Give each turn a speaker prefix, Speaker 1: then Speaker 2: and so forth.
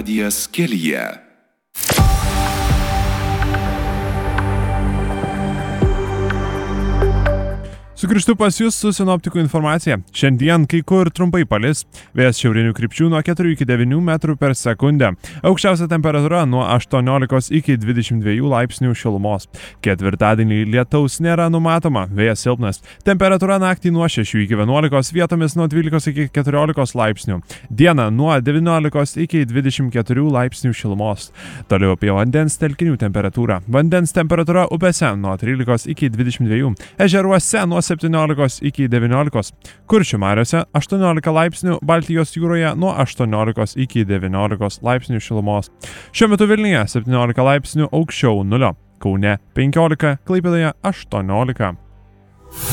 Speaker 1: Radijas kelyje.
Speaker 2: Sugrįžtu pas jūs su sinoptikų informacija. Šiandien kai kur trumpai palis, vėjas šiaurinių krypčių nuo 4 iki 9 metrų per sekundę. Aukščiausia temperatūra nuo 18 iki 22 laipsnių šilumos. Ketvirtadienį lietaus nėra numatoma, vėjas silpnas. Temperatūra naktį nuo 6 iki 11, vietomis nuo 12 iki 14 laipsnių. Dieną nuo 19 iki 24 laipsnių šilumos. Toliau apie vandens telkinių temperatūrą. Vandens temperatūra upėse nuo 13 iki 22, ežeruose nuo 17 iki 19, Kuršių mariose 18 laipsnių, Baltijos jūroje nuo 18 iki 19 laipsnių šilumos. Šiuo metu Vilniuje 17 laipsnių aukščiau nulio, Kaune 15, Klaipėdoje 18.